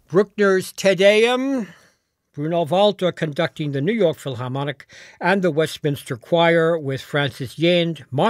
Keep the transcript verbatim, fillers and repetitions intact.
Bruckner's Te Deum, Bruno Walter conducting the New York Philharmonic and the Westminster Choir with Francis Yend,